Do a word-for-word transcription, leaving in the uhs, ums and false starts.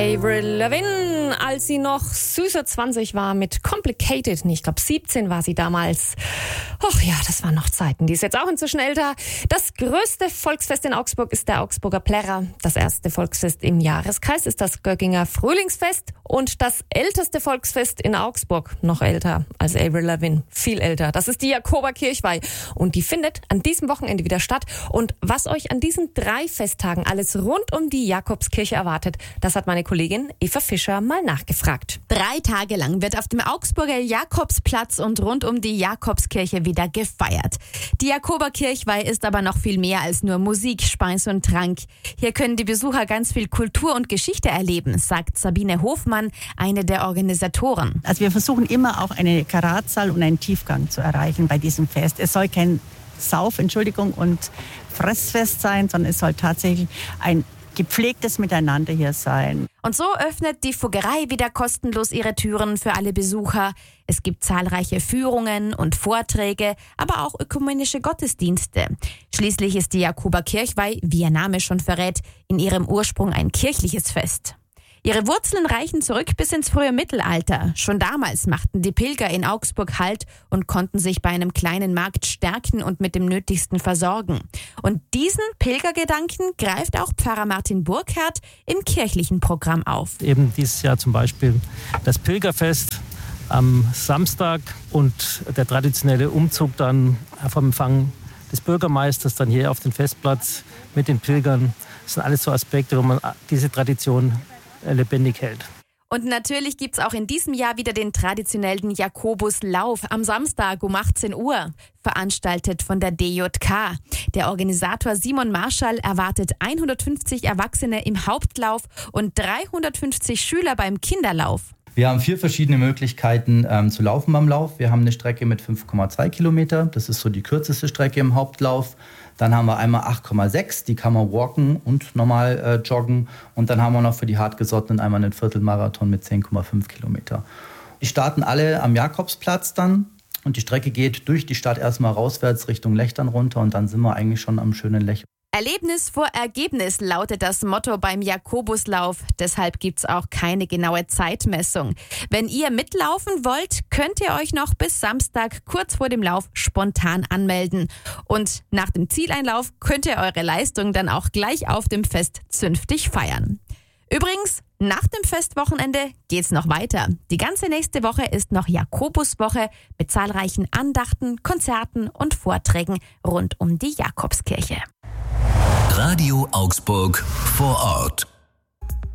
Avril Lavigne, als sie noch süße zwanzig war mit Complicated, ich glaube siebzehn war sie damals. Och ja, das waren noch Zeiten, die ist jetzt auch inzwischen älter. Das größte Volksfest in Augsburg ist der Augsburger Plärrer. Das erste Volksfest im Jahreskreis ist das Göckinger Frühlingsfest und das älteste Volksfest in Augsburg, noch älter als Avril Lavigne, viel älter. Das ist die Jakober Kirchweih und die findet an diesem Wochenende wieder statt. Und was euch an diesen drei Festtagen alles rund um die Jakobskirche erwartet, das hat meine Kollegin Eva Fischer mal nachgefragt. Drei Tage lang wird auf dem Augsburger Jakobsplatz und rund um die Jakobskirche wieder gefeiert. Die Jakober Kirchweih ist aber noch viel mehr als nur Musik, Speis und Trank. Hier können die Besucher ganz viel Kultur und Geschichte erleben, sagt Sabine Hofmann, eine der Organisatoren. Also wir versuchen immer auch eine Karatzahl und einen Tiefgang zu erreichen bei diesem Fest. Es soll kein Sauf, Entschuldigung, und Fressfest sein, sondern es soll tatsächlich ein gepflegtes Miteinander hier sein. Und so öffnet die Fuggerei wieder kostenlos ihre Türen für alle Besucher. Es gibt zahlreiche Führungen und Vorträge, aber auch ökumenische Gottesdienste. Schließlich ist die Jakober Kirchweih, wie ihr Name schon verrät, in ihrem Ursprung ein kirchliches Fest. Ihre Wurzeln reichen zurück bis ins frühe Mittelalter. Schon damals machten die Pilger in Augsburg Halt und konnten sich bei einem kleinen Markt stärken und mit dem Nötigsten versorgen. Und diesen Pilgergedanken greift auch Pfarrer Martin Burkhardt im kirchlichen Programm auf. Eben dieses Jahr zum Beispiel das Pilgerfest am Samstag und der traditionelle Umzug dann vom Empfang des Bürgermeisters dann hier auf den Festplatz mit den Pilgern. Das sind alles so Aspekte, wo man diese Tradition lebendig hält. Und natürlich gibt's auch in diesem Jahr wieder den traditionellen Jakobuslauf am Samstag um achtzehn Uhr, veranstaltet von der D J K. Der Organisator Simon Marschall erwartet hundertfünfzig Erwachsene im Hauptlauf und dreihundertfünfzig Schüler beim Kinderlauf. Wir haben vier verschiedene Möglichkeiten ähm, zu laufen beim Lauf. Wir haben eine Strecke mit fünf Komma zwei Kilometer, das ist so die kürzeste Strecke im Hauptlauf. Dann haben wir einmal acht Komma sechs, die kann man walken und normal äh, joggen. Und dann haben wir noch für die Hartgesottenen einmal einen Viertelmarathon mit zehn Komma fünf Kilometer. Die starten alle am Jakobsplatz dann und die Strecke geht durch die Stadt erstmal rauswärts Richtung Lechtern runter und dann sind wir eigentlich schon am schönen Lech. Erlebnis vor Ergebnis lautet das Motto beim Jakobuslauf. Deshalb gibt's auch keine genaue Zeitmessung. Wenn ihr mitlaufen wollt, könnt ihr euch noch bis Samstag kurz vor dem Lauf spontan anmelden. Und nach dem Zieleinlauf könnt ihr eure Leistung dann auch gleich auf dem Fest zünftig feiern. Übrigens, nach dem Festwochenende geht's noch weiter. Die ganze nächste Woche ist noch Jakobuswoche mit zahlreichen Andachten, Konzerten und Vorträgen rund um die Jakobskirche. Radio Augsburg vor Ort.